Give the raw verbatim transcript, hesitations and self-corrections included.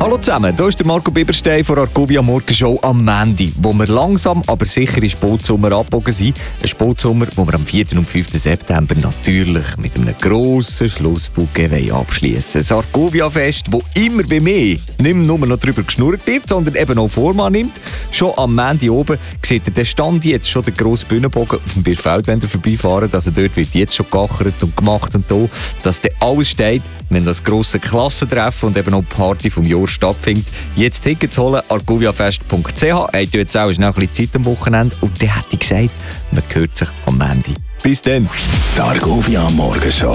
Hallo zusammen, hier ist der Marco Biberstein von Argovia Morgenshow am Montag, wo wir langsam, aber sicher in Sportsommer abgebogen sind. Ein Sportsommer, wo wir am vierten und fünften September natürlich mit einem grossen Schlussbouquet abschließen. Das Argovia-Fest, das immer bei mir nicht mehr nur noch darüber geschnurrt wird, sondern eben auch Form nimmt. Schon am Montag oben sieht ihr den Stand jetzt schon den grossen Bühnenbogen auf dem Bierfeld, wenn ihr vorbeifahren. Also dort wird jetzt schon gachert und gemacht und da, dass dann alles steht, wenn das grosse Klassentreffen und eben auch die Party vom Jahr stattfindet. Jetzt Tickets holen, argoviafest punkt c h. Habt ihr jetzt auch schnell ein bisschen Zeit am Wochenende? Und dann hätte ich gesagt, man hört sich am Montag. Bis dann. Die Argovia Morgenshow.